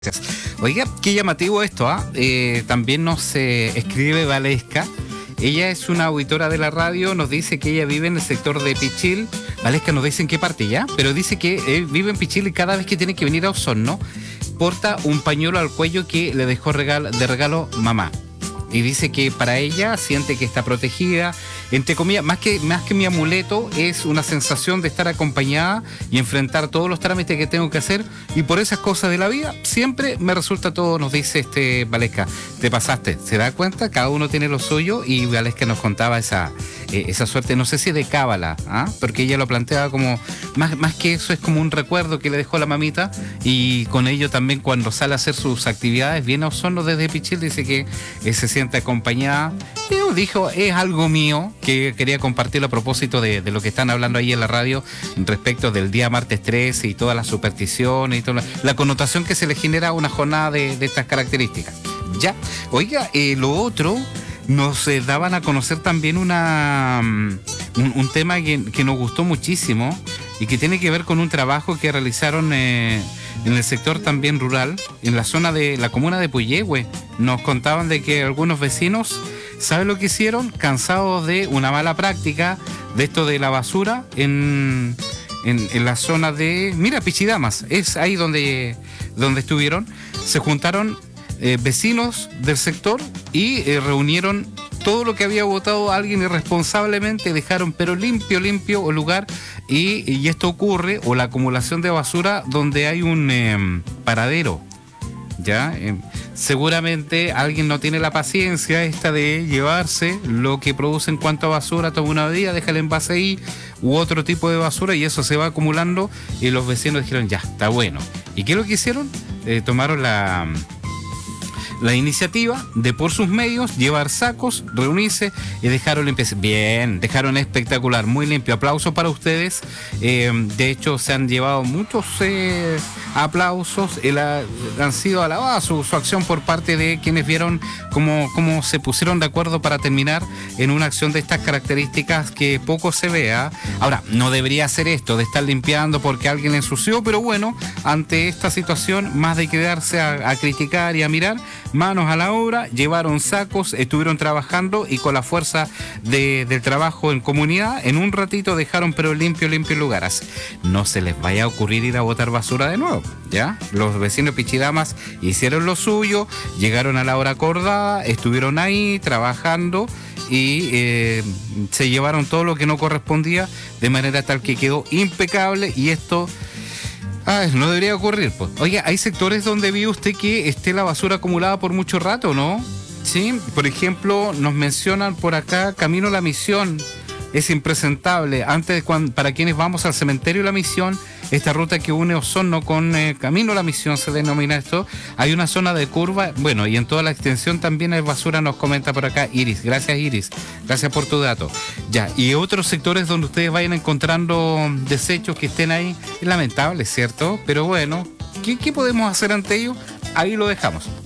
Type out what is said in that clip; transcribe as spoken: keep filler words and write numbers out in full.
Oiga, qué llamativo esto, ¿ah? ¿eh? También nos eh, escribe Valesca. Ella es una auditora de la radio, nos dice que ella vive en el sector de Pichil. Valesca nos dice en qué parte ya, pero dice que él vive en Pichil y cada vez que tiene que venir a Osorno, porta un pañuelo al cuello que le dejó regalo, de regalo mamá. Y dice que para ella siente que está protegida, entre comillas, más que, más que mi amuleto, es una sensación de estar acompañada y enfrentar todos los trámites que tengo que hacer, y por esas cosas de la vida siempre me resulta todo, nos dice este Valesca. Te pasaste, ¿se da cuenta? Cada uno tiene lo suyo, y Valesca nos contaba esa, eh, esa suerte, no sé si de cábala, ¿ah? Porque ella lo planteaba como, más, más que eso, es como un recuerdo que le dejó la mamita, y con ello también cuando sale a hacer sus actividades, viene a Osorno desde Pichil, dice que eh, se siente acompañada. Yo dijo, es algo mío que quería compartirlo a propósito de, de lo que están hablando ahí en la radio respecto del día martes trece y todas las supersticiones y toda la, la connotación que se le genera a una jornada de, de estas características. Ya, oiga, eh, lo otro, nos eh, daban a conocer también una um, un, un tema que, que nos gustó muchísimo y que tiene que ver con un trabajo que realizaron eh, en el sector también rural, en la zona de la comuna de Puyehue. Nos contaban de que algunos vecinos, ¿saben lo que hicieron? Cansados de una mala práctica de esto de la basura en, en, en la zona de, mira, Pichidamas, es ahí donde, donde estuvieron, se juntaron eh, vecinos del sector y eh, reunieron todo lo que había botado alguien irresponsablemente, dejaron pero limpio, limpio el lugar, y, y esto ocurre, o la acumulación de basura, donde hay un eh, paradero, ¿ya? Eh, seguramente alguien no tiene la paciencia esta de llevarse lo que produce en cuanto a basura, toma una medida, deja el envase ahí, u otro tipo de basura, y eso se va acumulando, y los vecinos dijeron, ya, está bueno. ¿Y qué es lo que hicieron? Eh, tomaron la... la iniciativa de por sus medios llevar sacos, reunirse y dejaron limpio. Bien, dejaron espectacular, muy limpio. Aplausos para ustedes. Eh, de hecho, se han llevado muchos eh, aplausos. El, han sido alabadas su, su acción por parte de quienes vieron cómo, cómo se pusieron de acuerdo para terminar en una acción de estas características que poco se vea. Ahora, no debería ser esto de estar limpiando porque alguien ensució, pero bueno, ante esta situación, más de quedarse a, a criticar y a mirar, manos a la obra, llevaron sacos, estuvieron trabajando, y con la fuerza de, del trabajo en comunidad, en un ratito dejaron pero limpio, limpio el lugar. Así, no se les vaya a ocurrir ir a botar basura de nuevo, ¿ya? Los vecinos Pichidamas hicieron lo suyo, llegaron a la hora acordada, estuvieron ahí trabajando, y eh, se llevaron todo lo que no correspondía, de manera tal que quedó impecable, y esto... Ay, no debería ocurrir, pues. Oiga, hay sectores donde vive usted que esté la basura acumulada por mucho rato, ¿no? Sí, por ejemplo, nos mencionan por acá Camino La Misión, es impresentable. Antes, de cuando, para quienes vamos al cementerio La Misión, esta ruta que une Osorno con eh, Camino La Misión se denomina esto, hay una zona de curva, bueno, y en toda la extensión también hay basura, nos comenta por acá Iris. Gracias, Iris, gracias por tu dato. Ya, y otros sectores donde ustedes vayan encontrando desechos que estén ahí, es lamentable, ¿cierto? Pero bueno, ¿qué, qué podemos hacer ante ello? Ahí lo dejamos.